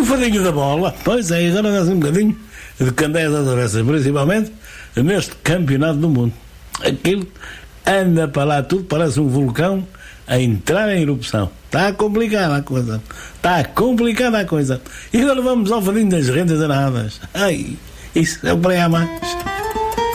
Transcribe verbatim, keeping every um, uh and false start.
fadinho da bola, pois é, agora dá-se um bocadinho de candeias às orelhas, principalmente neste campeonato do mundo. Aquilo anda para lá tudo, parece um vulcão a entrar em erupção. Está complicada a coisa. Está complicada a coisa. E agora vamos ao fadinho das rendas aradas. Ai, isso é o para mais.